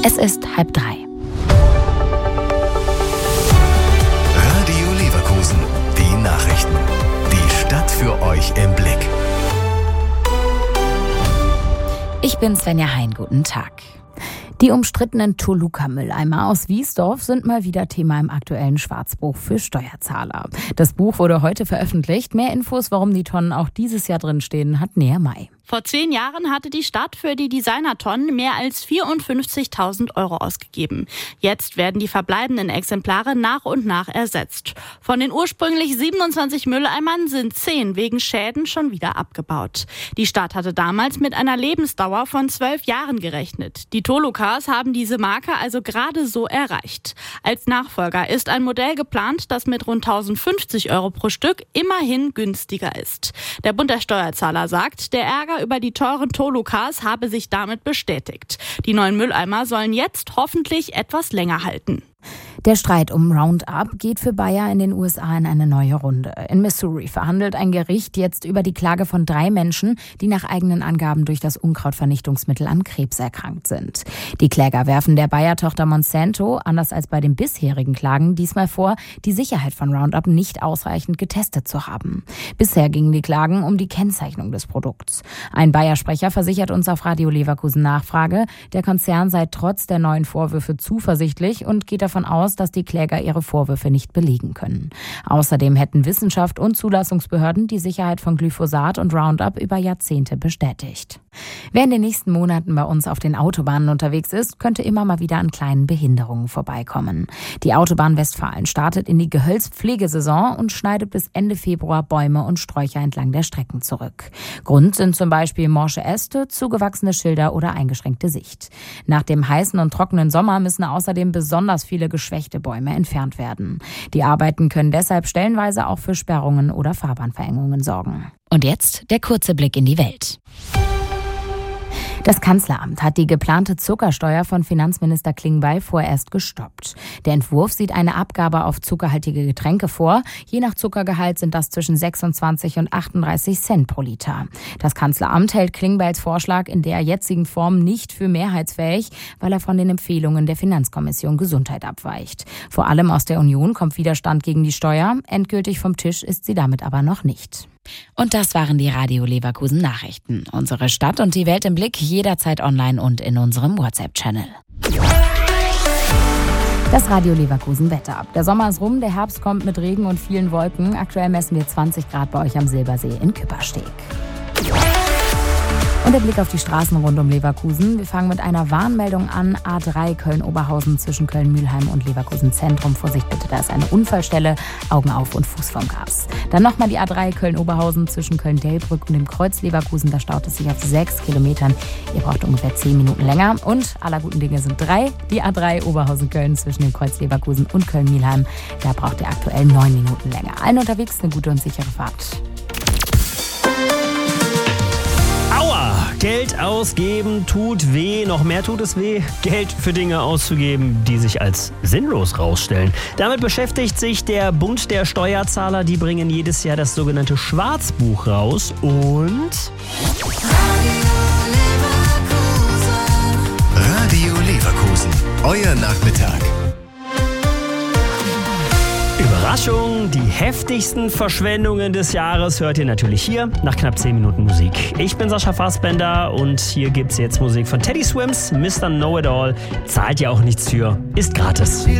Es ist 2:30. Radio Leverkusen, die Nachrichten. Die Stadt für euch im Blick. Ich bin Svenja Hein, guten Tag. Die umstrittenen Toluca-Mülleimer aus Wiesdorf sind mal wieder Thema im aktuellen Schwarzbuch für Steuerzahler. Das Buch wurde heute veröffentlicht. Mehr Infos, warum die Tonnen auch dieses Jahr drinstehen, hat Nea May. Vor 10 Jahren hatte die Stadt für die Designertonnen mehr als 54.000 € ausgegeben. Jetzt werden die verbleibenden Exemplare nach und nach ersetzt. Von den ursprünglich 27 Mülleimern sind 10 wegen Schäden schon wieder abgebaut. Die Stadt hatte damals mit einer Lebensdauer von 12 Jahren gerechnet. Die Tolucas haben diese Marke also gerade so erreicht. Als Nachfolger ist ein Modell geplant, das mit rund 1.050 € pro Stück immerhin günstiger ist. Der Bund der Steuerzahler sagt, der Ärger über die teuren Tolucas habe sich damit bestätigt. Die neuen Mülleimer sollen jetzt hoffentlich etwas länger halten. Der Streit um Roundup geht für Bayer in den USA in eine neue Runde. In Missouri verhandelt ein Gericht jetzt über die Klage von 3 Menschen, die nach eigenen Angaben durch das Unkrautvernichtungsmittel an Krebs erkrankt sind. Die Kläger werfen der Bayer-Tochter Monsanto, anders als bei den bisherigen Klagen, diesmal vor, die Sicherheit von Roundup nicht ausreichend getestet zu haben. Bisher gingen die Klagen um die Kennzeichnung des Produkts. Ein Bayer-Sprecher versichert uns auf Radio Leverkusen Nachfrage, der Konzern sei trotz der neuen Vorwürfe zuversichtlich und geht davon aus, dass die Kläger ihre Vorwürfe nicht belegen können. Außerdem hätten Wissenschaft und Zulassungsbehörden die Sicherheit von Glyphosat und Roundup über Jahrzehnte bestätigt. Wer in den nächsten Monaten bei uns auf den Autobahnen unterwegs ist, könnte immer mal wieder an kleinen Behinderungen vorbeikommen. Die Autobahn Westfalen startet in die Gehölzpflegesaison und schneidet bis Ende Februar Bäume und Sträucher entlang der Strecken zurück. Grund sind zum Beispiel morsche Äste, zugewachsene Schilder oder eingeschränkte Sicht. Nach dem heißen und trockenen Sommer müssen außerdem besonders viele geschwächte Bäume entfernt werden. Die Arbeiten können deshalb stellenweise auch für Sperrungen oder Fahrbahnverengungen sorgen. Und jetzt der kurze Blick in die Welt. Das Kanzleramt hat die geplante Zuckersteuer von Finanzminister Klingbeil vorerst gestoppt. Der Entwurf sieht eine Abgabe auf zuckerhaltige Getränke vor. Je nach Zuckergehalt sind das zwischen 26 und 38 Cent pro Liter. Das Kanzleramt hält Klingbeils Vorschlag in der jetzigen Form nicht für mehrheitsfähig, weil er von den Empfehlungen der Finanzkommission Gesundheit abweicht. Vor allem aus der Union kommt Widerstand gegen die Steuer. Endgültig vom Tisch ist sie damit aber noch nicht. Und das waren die Radio Leverkusen Nachrichten. Unsere Stadt und die Welt im Blick, jederzeit online und in unserem WhatsApp-Channel. Das Radio Leverkusen Wetter. Der Sommer ist rum, der Herbst kommt mit Regen und vielen Wolken. Aktuell messen wir 20 Grad bei euch am Silbersee in Küppersteg. Und der Blick auf die Straßen rund um Leverkusen. Wir fangen mit einer Warnmeldung an. A3 Köln-Oberhausen zwischen Köln-Mühlheim und Leverkusen Zentrum. Vorsicht bitte, da ist eine Unfallstelle. Augen auf und Fuß vom Gas. Dann nochmal die A3 Köln-Oberhausen zwischen Köln-Delbrück und dem Kreuz Leverkusen. Da staut es sich auf 6 Kilometern. Ihr braucht ungefähr 10 Minuten länger. Und aller guten Dinge sind 3. Die A3 Oberhausen-Köln zwischen dem Kreuz Leverkusen und Köln-Mühlheim. Da braucht ihr aktuell 9 Minuten länger. Allen unterwegs eine gute und sichere Fahrt. Geld ausgeben tut weh, noch mehr tut es weh, Geld für Dinge auszugeben, die sich als sinnlos rausstellen. Damit beschäftigt sich der Bund der Steuerzahler, die bringen jedes Jahr das sogenannte Schwarzbuch raus und... Radio Leverkusen, euer Nachmittag. Überraschung, die heftigsten Verschwendungen des Jahres hört ihr natürlich hier nach knapp 10 Minuten Musik. Ich bin Sascha Fassbender und hier gibt's jetzt Musik von Teddy Swims, Mr. Know-It-All. Zahlt ja auch nichts für, ist gratis.